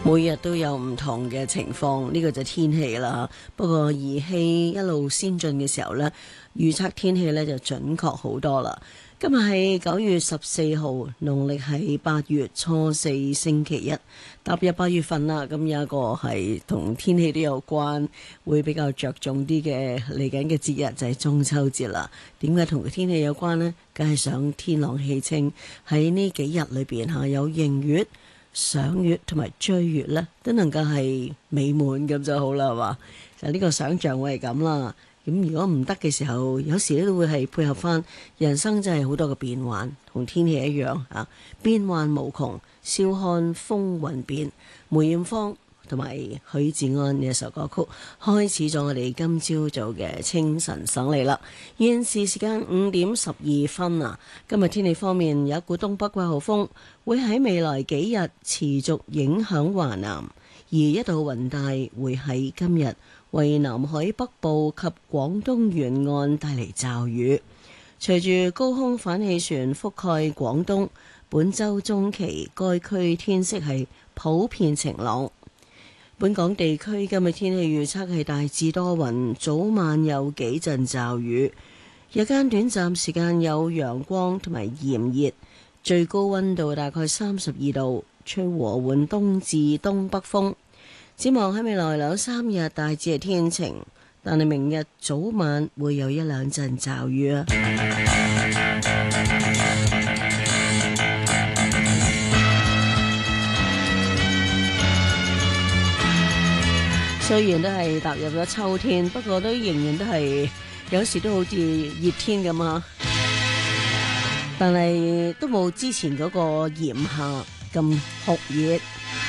每日都有唔同嘅情況，呢個就天氣啦。不過儀器一路先進嘅時候呢，預測天氣呢就準確好多啦。今日係9月14號，農曆係8月初4，星期一，踏入8月份啦。咁有一個係同天氣都有關，會比較着重啲嘅嚟緊嘅節日就係中秋節啦。點解同天氣有關呢？梗係想天朗氣清，喺呢幾日裏邊嚇有迎月、賞月同埋追月呢，都能夠係美滿咁就好啦，係嘛？就呢個想像會係咁啦。咁如果唔得嘅時候，有時咧都會係配合翻人生，真係好多嘅變幻，同天氣一樣啊，變幻無窮。笑看風雲變，梅艷芳同埋許志安呢一首歌曲開始咗我哋今朝早嘅清晨省嚟啦。現時時間5:12啊。今日天氣方面，有一股東北季候風會喺未來幾日持續影響華南，而一道雲帶會喺今日為南海北部及廣東沿岸帶嚟驟雨。隨住高空反氣旋覆蓋廣東，本週中期該區天色係普遍晴朗。本港地區今日天氣預測係大致多雲，早晚有幾陣驟雨，日間短暫時間有陽光同埋炎熱，最高溫度大概32度，吹和緩東至東北風。展望喺未來2-3日大致係天晴，但係明日早晚會有1-2陣驟雨啊。雖然都係踏入咗秋天，不過都仍然都係有時都好似熱天咁啊，但係都冇之前嗰個炎夏咁酷熱。